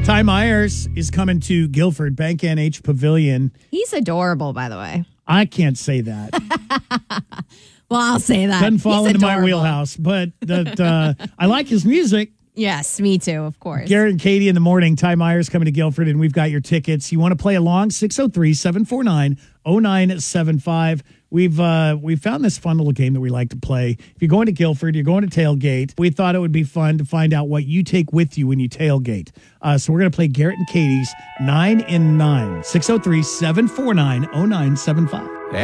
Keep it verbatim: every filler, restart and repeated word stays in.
Ty Myers is coming to Guilford, Bank N H Pavilion. He's adorable, by the way. I can't say that. Well, I'll say that. Doesn't fall He's into adorable. my wheelhouse, but that uh, I like his music. Yes, me too, of course. Garrett and Katie in the morning. Ty Myers coming to Guilford, and we've got your tickets. You want to play along? six oh three, seven four nine, oh nine seven five. We've uh, we found this fun little game that we like to play. If you're going to Guilford, you're going to tailgate. We thought it would be fun to find out what you take with you when you tailgate. Uh, so we're going to play Garrett and Katie's nine in nine. six oh three, seven four nine, oh nine seven five.